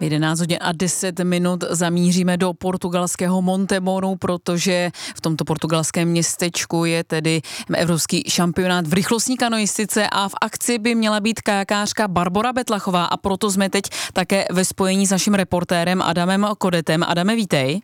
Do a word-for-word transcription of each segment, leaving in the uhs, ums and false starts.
V jedenáct hodin a deset minut zamíříme do portugalského Montemonu, protože v tomto portugalském městečku je tedy evropský šampionát v rychlostní kanoistice a v akci by měla být kajakářka Barbora Betlachová a proto jsme teď také ve spojení s naším reportérem Adamem Kodetem. Adame, vítej.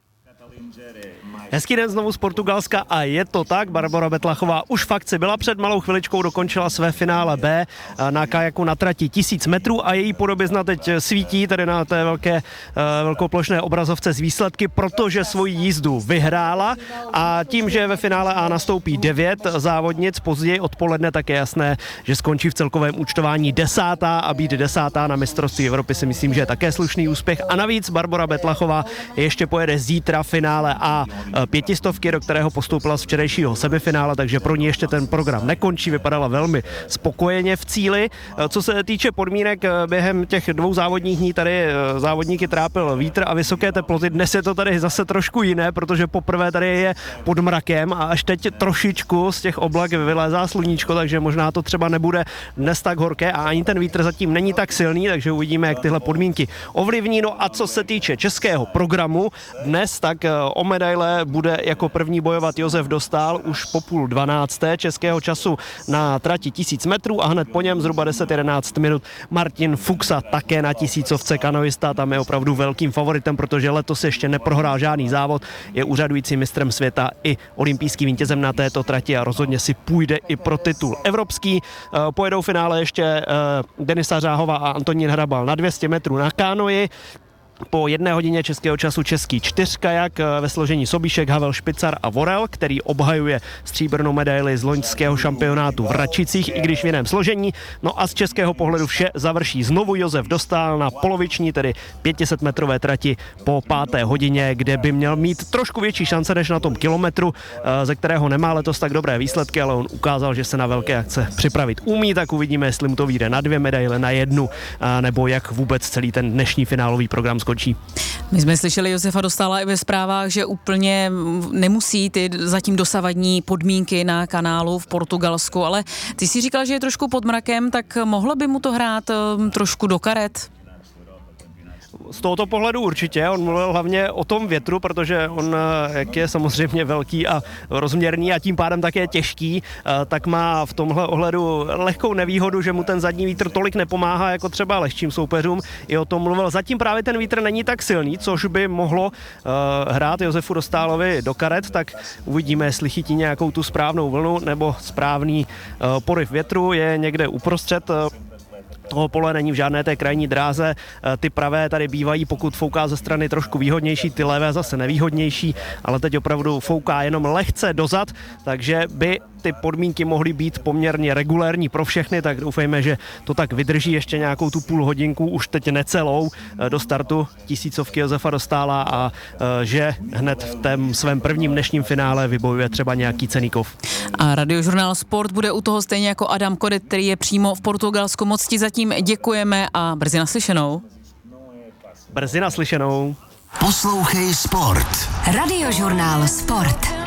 Hezký den znovu z Portugalska a je to tak, Barbora Betlachová už v akci byla, před malou chviličkou dokončila své finále B na kajaku na trati tisíc metrů a její podobizna teď svítí tady na té velké velkoplošné obrazovce z výsledky, protože svoji jízdu vyhrála a tím, že ve finále A nastoupí devět závodnic, později odpoledne, tak je jasné, že skončí v celkovém účtování desátá a být desátá na mistrovství Evropy si myslím, že je také slušný úspěch a navíc Barbora Betlachová ještě pojede zítra finále A pětistovky, do kterého postoupila z včerejšího semifinále, takže pro ní ještě ten program nekončí, vypadala velmi spokojeně v cíli. Co se týče podmínek během těch dvou závodních dní, tady závodníky trápil vítr a vysoké teploty. Dnes je to tady zase trošku jiné, protože poprvé tady je pod mrakem a až teď trošičku z těch oblak vylézá sluníčko, takže možná to třeba nebude dnes tak horké a ani ten vítr zatím není tak silný, takže uvidíme, jak tyhle podmínky ovlivní. No a co se týče českého programu dnes, tak o medaile bude jako první bojovat Josef Dostál už po půl dvanácté českého času na trati tisíc metrů a hned po něm zhruba deset jedenáct minut Martin Fuxa také na tisícovce kanoista, tam je opravdu velkým favoritem, protože letos ještě neprohrál žádný závod, je úřadujícím mistrem světa i olympijským vítězem na této trati a rozhodně si půjde i pro titul evropský. Pojedou finále ještě Denisa Řáhová a Antonín Hrabal na dvě stě metrů na kánoji. Po jedné hodině českého času český čtyřkajak ve složení Sobíšek, Havel, Špicar a Vorel, který obhajuje stříbrnou medaili z loňského šampionátu v Račicích, i když v jiném složení. No a z českého pohledu vše završí znovu Josef Dostál na poloviční, tedy pětiset metrové trati po páté hodině, kde by měl mít trošku větší šance než na tom kilometru, ze kterého nemá letos tak dobré výsledky, ale on ukázal, že se na velké akce připravit umí, tak uvidíme, jestli mu to vyjde na dvě medaile, na jednu, nebo jak vůbec celý ten dnešní finálový program skončí. My jsme slyšeli Josefa Dostála i ve zprávách, že úplně nemusí ty zatím dosavadní podmínky na kanálu v Portugalsku, ale ty si říkal, že je trošku pod mrakem, tak mohlo by mu to hrát trošku do karet? Z tohoto pohledu určitě, on mluvil hlavně o tom větru, protože on, jak je samozřejmě velký a rozměrný a tím pádem také těžký, tak má v tomhle ohledu lehkou nevýhodu, že mu ten zadní vítr tolik nepomáhá jako třeba lehčím soupeřům. I o tom mluvil. Zatím právě ten vítr není tak silný, což by mohlo hrát Josefu Dostálovi do karet, tak uvidíme, jestli chytí nějakou tu správnou vlnu nebo správný poryv větru, je někde uprostřed toho pole, není v žádné té krajní dráze. Ty pravé tady bývají, pokud fouká ze strany trošku výhodnější, ty levé zase nevýhodnější, ale teď opravdu fouká jenom lehce dozad, takže by ty podmínky mohly být poměrně regulérní pro všechny, tak doufejme, že to tak vydrží ještě nějakou tu půl hodinku, už teď necelou, do startu tisícovky Josefa Dostála a že hned v tom svém prvním dnešním finále vybojuje třeba nějaký cenný kov. A Radiožurnál Sport bude u toho stejně jako Adam Kodet, který je přímo v Portugalsku. Moc ti zatím děkujeme a brzy naslyšenou. Brzy naslyšenou. Poslouchej Sport. Radiožurnál Sport.